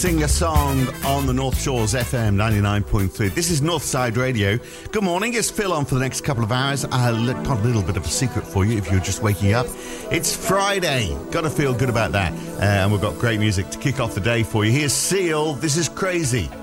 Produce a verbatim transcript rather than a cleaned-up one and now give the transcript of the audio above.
Sing a song on the North Shores F M ninety-nine point three. This is Northside Radio. Good morning, it's Phil on for the next couple of hours. I'll got a little bit of a secret for you if you're just waking up. It's Friday, gotta feel good about that. Uh, and we've got great music to kick off the day for you. Here's Seal, this is Crazy.